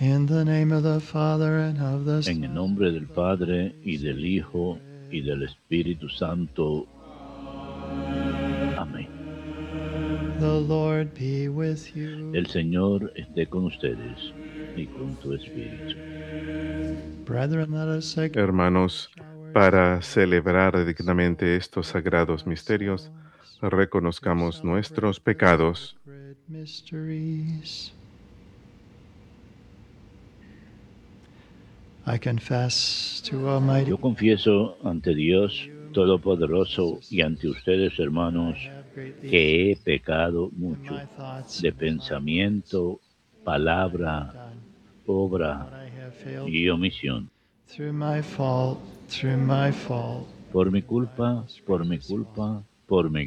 In the name of the Father and of the En el Son. nombre del Padre, y del Hijo, y del Espíritu Santo. Amén. The Lord be with you. El Señor esté con ustedes y con tu espíritu. Brethren, let us say Hermanos, para celebrar dignamente estos sagrados misterios, reconozcamos nuestros pecados. sacred mysteries. I confess to Almighty Yo confieso ante Dios Todopoderoso y ante ustedes, hermanos, que he pecado mucho my thoughts de pensamiento, palabra, done, obra what I have failed y omisión. through my fault, Por mi culpa, por mi culpa, por mi